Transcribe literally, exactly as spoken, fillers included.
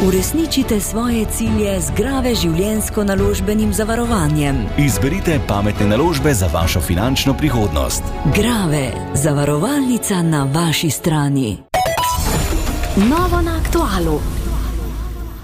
Uresničite svoje cilje z Grave življenjsko-naložbenim zavarovanjem. Izberite pametne naložbe za vašo finančno prihodnost. Grave, zavarovalnica na vaši strani. Novo na Aktualu.